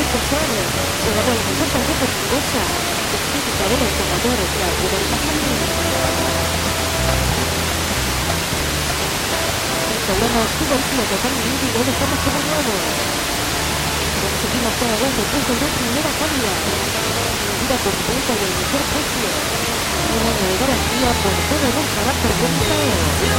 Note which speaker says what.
Speaker 1: personas, pero bueno, yo también cosa, que saber el tomador, claro, pero bueno, sí, decía, totalmente, y bueno, estamos como nuevos. Conseguimos cada vez después de la primera calidad. Vida completa y el mejor precio. Un año de garantía por todo nuestro trabajo organizado.